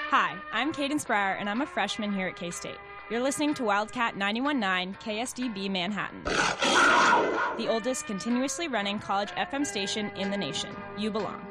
Hi, I'm Caden Spreyer, and I'm a freshman here at K-State. You're listening to Wildcat 91.9 KSDB Manhattan, the oldest continuously running college FM station in the nation. You belong.